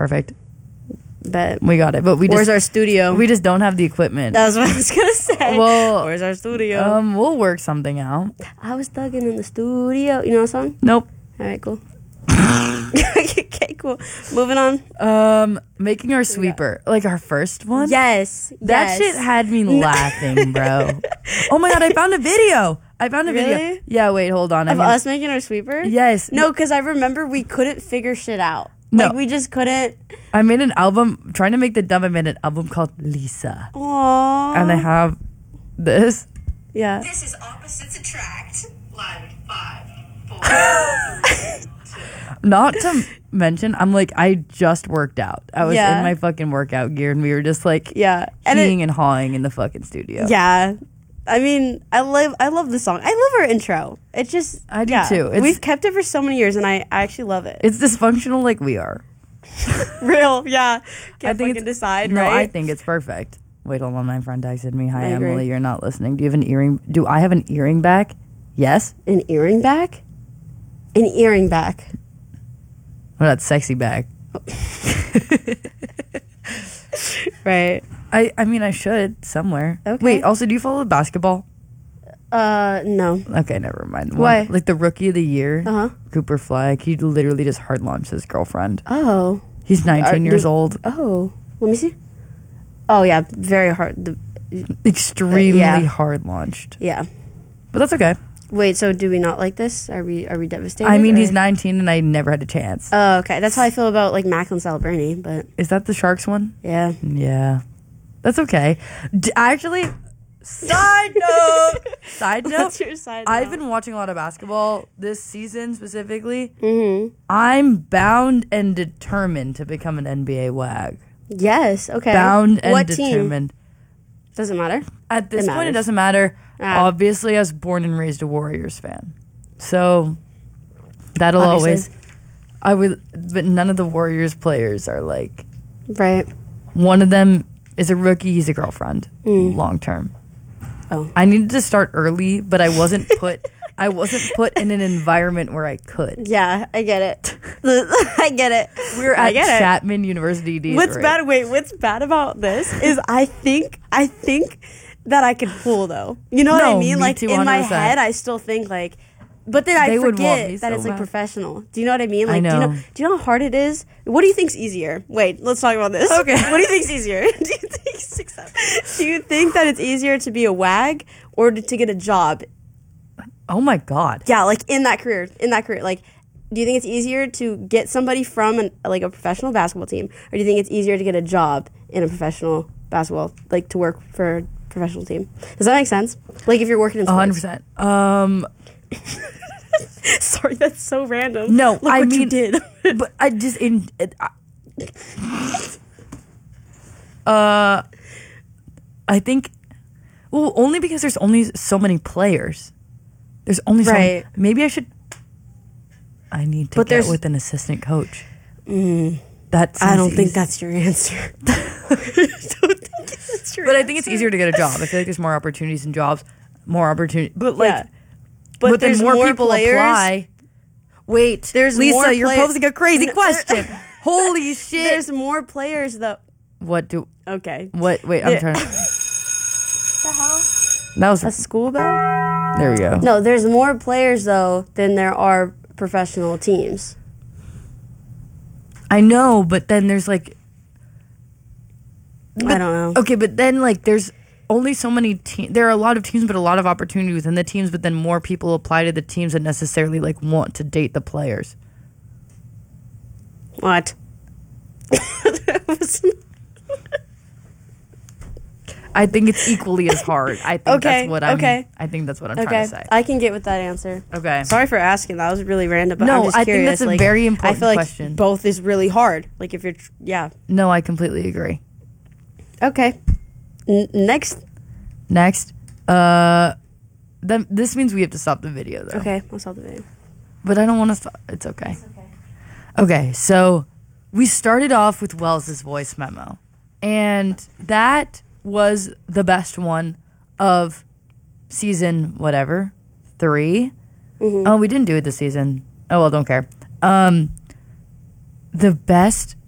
Perfect. Bet. We got it. But Where's our studio? We just don't have the equipment. That's what I was gonna say. Well, where's our studio? We'll work something out. I was thugging in the studio. You know a song? Nope. All right, cool. Okay, cool. Moving on. Making our sweeper, like our first one. Yes. That shit had me laughing, bro. Oh my god, I found a video. Really? Yeah, wait, hold on. Of us making our sweeper? Yes. No, because I remember we couldn't figure shit out. No. Like, we just couldn't. I made an album, trying to make the dumb, I made an album called Lisa. Aww. And I have this. Yeah. This is Opposites Attract. Live at 5, 4, 3, 2. Not to mention, I just worked out. I was Yeah. in my fucking workout gear and we were just Yeah. heeing and hawing in the fucking studio. Yeah. I mean, I love the song. I love our intro. It's just I do too. We've kept it for so many years, and I actually love it. It's dysfunctional like we are. Real, yeah. I Can't think fucking decide, no, right? I think it's perfect. Wait, hold on. My friend texted me. Hi, I agree. Emily. You're not listening. Do you have an earring? Do I have an earring back? Yes. An earring back? An earring back. Oh, that's sexy back. Right. I mean, I should somewhere. Okay. Wait, also, do you follow basketball? No. Okay, never mind. Why? Like the rookie of the year, Uh-huh. Cooper Flag, he literally just hard launched his girlfriend. Oh. He's 19 years old. Oh. Let me see. Oh, yeah. Very hard. Extremely Yeah. hard launched. Yeah. But that's okay. Wait, so do we not like this? Are we devastated? I mean, he's or- 19 and I never had a chance. Oh, okay. That's how I feel about, like, Macklin Salberni, but Is that the Sharks one? yeah. Yeah. That's okay. Actually, side note. What's your side I've note? been watching a lot of basketball this season specifically. Mm-hmm. I'm bound and determined to become an NBA WAG. Yes, okay. Bound and what determined. team? Doesn't matter. At this It point, it matters. doesn't matter. Ah. Obviously, I was born and raised a Warriors fan. So, that'll Obviously. but none of the Warriors players are like, Right. one of them is a rookie, he's a girlfriend, long term. Oh. I needed to start early, but I wasn't put in an environment where I could. Yeah, I get it. I get it. We're I at get it. Chapman University. What's bad? Wait, what's bad about this is I think that I could pull though. You know what I No, mean? me Like too, in my 100%. head, I still think like, but then I They would want forget me that so it's like bad. professional. Do you know what I mean? I Like, know. do you know how hard it is? What do you think's easier? Wait, let's talk about this. Okay. What do you think's easier? Do you think that it's easier to be a WAG or to get a job? Oh my God. Yeah, like in that career, like, do you think it's easier to get somebody from a professional basketball team, or do you think it's easier to get a job in a professional basketball, like to work for a professional team? Does that make sense? Like if you're working in sports. 100%. Sorry, that's so random. No, Look I what mean, you did. but I just I think, well, only because there's only so many players. There's only Right. maybe I need to But get there's- with an assistant coach. I don't think that's your answer. I don't think that's your But I think it's easier to get a job. I feel like there's more opportunities in jobs, more opportunity. But like, Yeah. But then there's more people players. apply. Wait, There's Lisa, more you're players- posing a crazy question. Holy shit! There's more players though. What do? Okay. What? Wait, I'm There- trying. The hell? That was A school bell? there we go. No, there's more players though than there are professional teams. I know, but then there's like, I don't know. okay, but then like there's only so many teams. There are a lot of teams, but a lot of opportunity within the teams. But then more people apply to the teams that necessarily like want to date the players. What? I think it's equally as hard. I think Okay, that's what I'm. okay. I think that's what I'm Okay, trying to say. I can get with that answer. Okay. Sorry for asking. That was really random. But No, I'm just I think curious. that's a like, very important I feel like question. both is really hard. Like if you're, yeah. No, I completely agree. Okay. Next. Next, then this means we have to stop the video though. Okay, I'll stop the video. But I don't want to stop. It's okay. Okay, so we started off with Wells' voice memo, and that was the best one of season whatever 3. Oh, we didn't do it this season. Oh well, don't care. The best